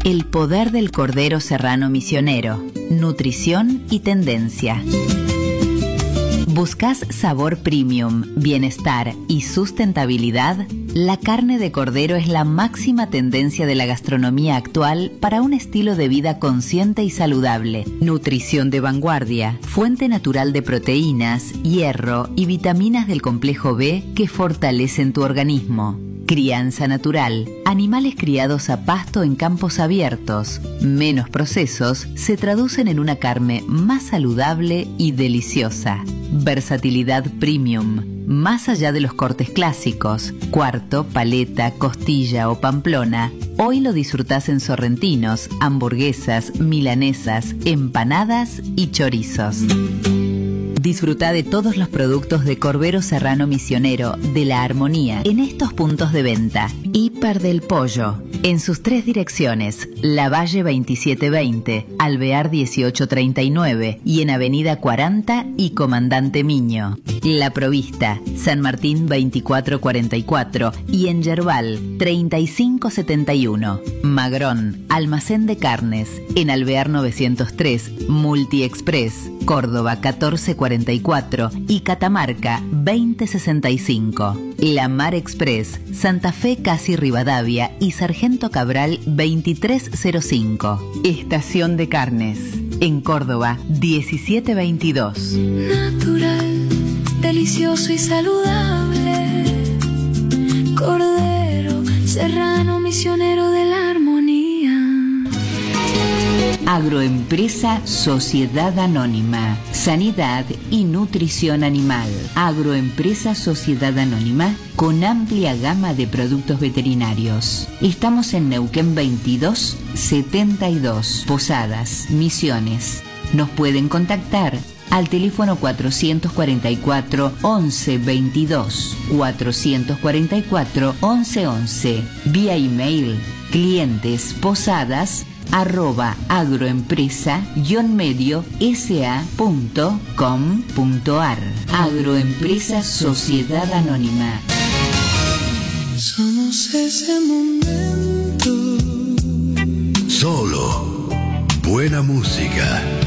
El poder del cordero serrano misionero, nutrición y tendencia. ¿Buscas sabor premium, bienestar y sustentabilidad? La carne de cordero es la máxima tendencia de la gastronomía actual para un estilo de vida consciente y saludable. Nutrición de vanguardia, fuente natural de proteínas, hierro y vitaminas del complejo B que fortalecen tu organismo. Crianza natural, animales criados a pasto en campos abiertos, menos procesos, se traducen en una carne más saludable y deliciosa. Versatilidad premium, más allá de los cortes clásicos, cuarto, paleta, costilla o pamplona, hoy lo disfrutás en sorrentinos, hamburguesas, milanesas, empanadas y chorizos. Disfruta de todos los productos de Cordero Serrano Misionero de La Armonía en estos puntos de venta. Hiper del Pollo, en sus 3 direcciones, Lavalle 2720, Alvear 1839 y en Avenida 40 y Comandante Miño. La Provista, San Martín 2444 y en Yerbal 3571. Magrón, Almacén de Carnes, en Alvear 903, Multi Express, Córdoba 1444 y Catamarca 2065. La Mar Express, Santa Fe Casi Rivadavia y Sargento Cabral 2305. Estación de Carnes, en Córdoba 1722. Natural, delicioso y saludable. Cordero Serrano Misionero de la Armonía. Agroempresa Sociedad Anónima, Sanidad y Nutrición Animal. Agroempresa Sociedad Anónima, con amplia gama de productos veterinarios. Estamos en Neuquén 2272, Posadas, Misiones. Nos pueden contactar al teléfono 444 11 22, 444 11 11, vía email clientesposadas@agroempresa-medio-sa.com.ar. Agroempresa Sociedad Anónima. Somos ese momento. Solo buena música.